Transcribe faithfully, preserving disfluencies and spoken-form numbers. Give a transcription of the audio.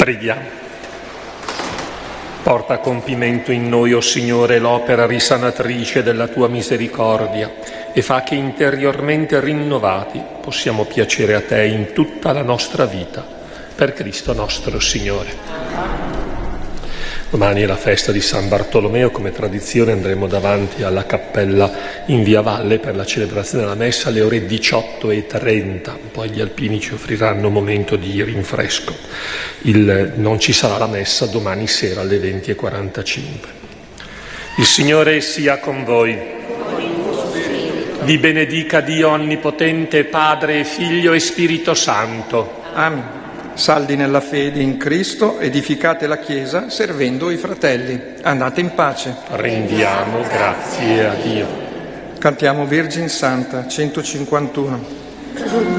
Preghiamo. Porta a compimento in noi, o Signore, l'opera risanatrice della Tua misericordia e fa che interiormente rinnovati possiamo piacere a Te in tutta la nostra vita. Per Cristo nostro Signore. Domani è la festa di San Bartolomeo, come tradizione andremo davanti alla cappella in Via Valle per la celebrazione della messa alle ore diciotto e trenta, poi gli alpini ci offriranno un momento di rinfresco. Il, non ci sarà la messa domani sera alle venti e quarantacinque. Il Signore sia con voi. Vi benedica Dio Onnipotente, Padre, Figlio e Spirito Santo. Amen. Saldi nella fede in Cristo, edificate la Chiesa servendo i fratelli. Andate in pace. Rendiamo grazie a Dio. Cantiamo Virgin Santa, centocinquantuno.